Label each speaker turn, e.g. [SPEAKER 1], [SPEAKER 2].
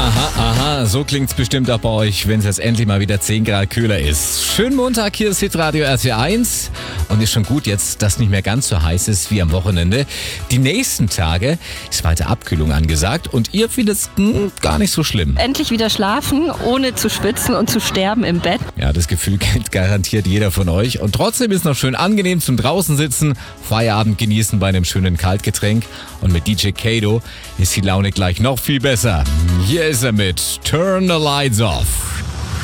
[SPEAKER 1] Aha, so klingt's bestimmt auch bei euch, wenn es jetzt endlich mal wieder 10 Grad kühler ist. Schönen Montag, hier ist Hitradio RT1 und ist schon gut jetzt, dass nicht mehr ganz so heiß ist wie am Wochenende. Die nächsten Tage ist weiter Abkühlung angesagt und ihr findet es gar nicht so schlimm.
[SPEAKER 2] Endlich wieder schlafen, ohne zu schwitzen und zu sterben im Bett.
[SPEAKER 1] Ja, das Gefühl kennt garantiert jeder von euch. Und trotzdem ist noch schön angenehm zum draußen sitzen, Feierabend genießen bei einem schönen Kaltgetränk. Und mit DJ Kato ist die Laune gleich noch viel besser. Hier ist er mit Turn the Lights Off.